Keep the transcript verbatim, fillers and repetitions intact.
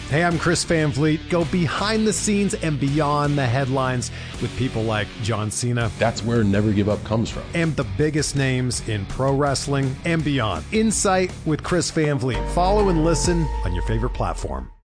Hey, I'm Chris Van Vliet. Go behind the scenes and beyond the headlines with people like John Cena. That's where Never Give Up comes from. And the biggest names in pro wrestling and beyond. Insight with Chris Van Vliet. Follow and listen on your favorite platform.